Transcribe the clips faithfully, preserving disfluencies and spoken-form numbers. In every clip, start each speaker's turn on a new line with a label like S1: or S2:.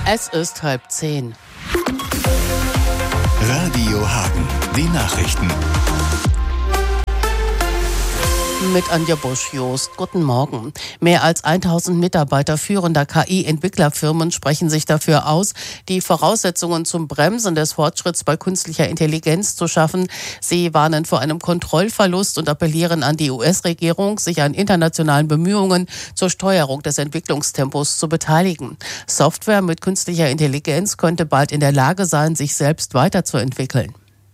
S1: Es ist halb zehn.
S2: Radio Hagen, die Nachrichten.
S1: Mit Anja Busch-Jost. Guten Morgen. Mehr als tausend Mitarbeiter führender K I-Entwicklerfirmen sprechen sich dafür aus, die Voraussetzungen zum Bremsen des Fortschritts bei künstlicher Intelligenz zu schaffen. Sie warnen vor einem Kontrollverlust und appellieren an die U S-Regierung, sich an internationalen Bemühungen zur Steuerung des Entwicklungstempos zu beteiligen. Software mit künstlicher Intelligenz könnte bald in der Lage sein, sich selbst weiterzuentwickeln.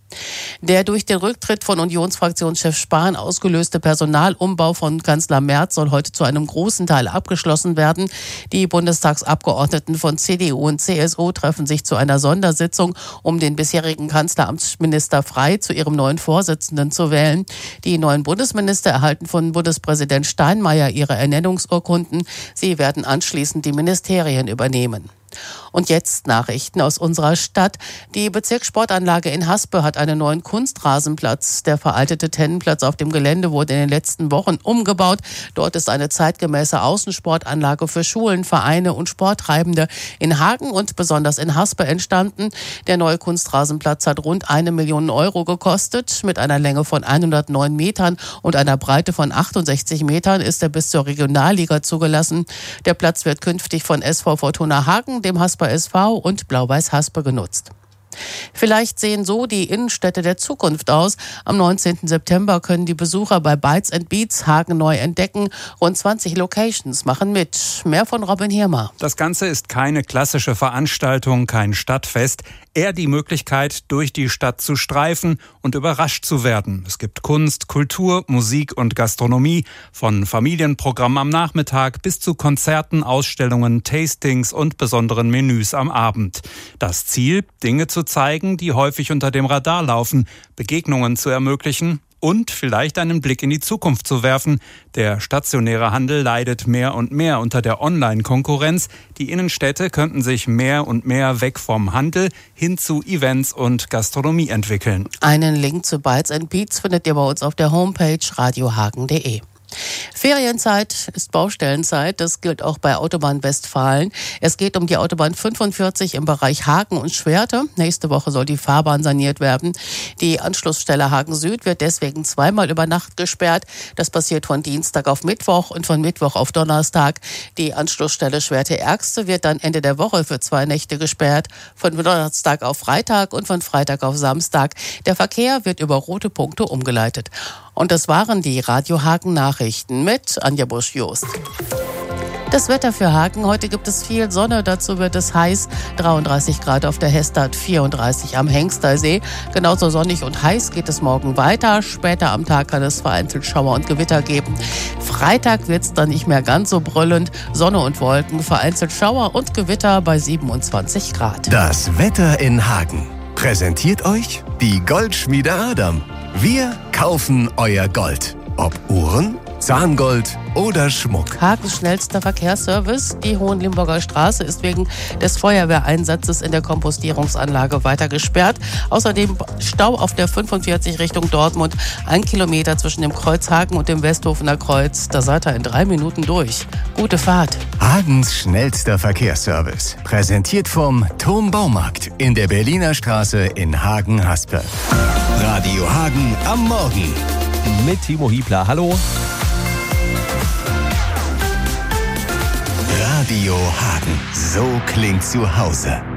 S1: Der durch den Rücktritt von Unionsfraktionschef Spahn ausgelöste Personalumbau von Kanzler Merz soll heute zu einem großen Teil abgeschlossen werden. Die Bundestagsabgeordneten von C D U und C S U treffen sich zu einer Sondersitzung, um den bisherigen Kanzleramtsminister Frey zu ihrem neuen Vorsitzenden zu wählen. Die neuen Bundesminister erhalten von Bundespräsident Steinmeier ihre Ernennungsurkunden. Sie werden anschließend die Ministerien übernehmen. Und jetzt Nachrichten aus unserer Stadt. Die Bezirkssportanlage in Haspe hat einen neuen Kunstrasenplatz. Der veraltete Tennenplatz auf dem Gelände wurde in den letzten Wochen umgebaut. Dort ist eine zeitgemäße Außensportanlage für Schulen, Vereine und Sporttreibende in Hagen und besonders in Haspe entstanden. Der neue Kunstrasenplatz hat rund eine Million Euro gekostet. Mit einer Länge von hundertneun Metern und einer Breite von achtundsechzig Metern ist er bis zur Regionalliga zugelassen. Der Platz wird künftig von S V Fortuna Hagen, dem Hasper S V und Blau-Weiß Haspe genutzt. Vielleicht sehen so die Innenstädte der Zukunft aus. Am neunzehnten September können die Besucher bei Bytes and Beats Hagen neu entdecken. Rund zwanzig Locations machen mit. Mehr von Robin Hirmer.
S3: Das Ganze ist keine klassische Veranstaltung, kein Stadtfest. Eher die Möglichkeit, durch die Stadt zu streifen und überrascht zu werden. Es gibt Kunst, Kultur, Musik und Gastronomie, von Familienprogrammen am Nachmittag bis zu Konzerten, Ausstellungen, Tastings und besonderen Menüs am Abend. Das Ziel, Dinge zu zeigen, die häufig unter dem Radar laufen, Begegnungen zu ermöglichen und vielleicht einen Blick in die Zukunft zu werfen. Der stationäre Handel leidet mehr und mehr unter der Online-Konkurrenz. Die Innenstädte könnten sich mehr und mehr weg vom Handel hin zu Events und Gastronomie entwickeln.
S1: Einen Link zu Bytes and Beats findet ihr bei uns auf der Homepage radiohagen punkt de. Ferienzeit ist Baustellenzeit, das gilt auch bei Autobahn Westfalen. Es geht um die Autobahn fünfundvierzig im Bereich Hagen und Schwerte. Nächste Woche soll die Fahrbahn saniert werden. Die Anschlussstelle Hagen Süd wird deswegen zweimal über Nacht gesperrt. Das passiert von Dienstag auf Mittwoch und von Mittwoch auf Donnerstag. Die Anschlussstelle Schwerte-Ärgste wird dann Ende der Woche für zwei Nächte gesperrt. Von Donnerstag auf Freitag und von Freitag auf Samstag. Der Verkehr wird über rote Punkte umgeleitet. Und das waren die Radio Hagen Nachrichten mit Anja Busch-Jost. Das Wetter für Hagen. Heute gibt es viel Sonne, dazu wird es heiß. dreiunddreißig Grad auf der Hestad, vierunddreißig am Hengstersee. Genauso sonnig und heiß geht es morgen weiter. Später am Tag kann es vereinzelt Schauer und Gewitter geben. Freitag wird es dann nicht mehr ganz so brüllend. Sonne und Wolken, vereinzelt Schauer und Gewitter bei siebenundzwanzig Grad.
S2: Das Wetter in Hagen präsentiert euch die Goldschmiede Adam. Wir kaufen euer Gold. Ob Uhren, Zahngold oder Schmuck.
S1: Hagens schnellster Verkehrsservice. Die Hohenlimburger Straße ist wegen des Feuerwehreinsatzes in der Kompostierungsanlage weiter gesperrt. Außerdem Stau auf der fünfundvierzig Richtung Dortmund. Ein Kilometer zwischen dem Kreuz Hagen und dem Westhofener Kreuz. Da seid ihr in drei Minuten durch. Gute Fahrt.
S2: Hagens schnellster Verkehrsservice. Präsentiert vom Turm Baumarkt in der Berliner Straße in Hagen-Haspe. Radio Hagen am Morgen.
S4: Mit Timo Hiebler. Hallo.
S2: Radio Hagen. So klingt zu Hause.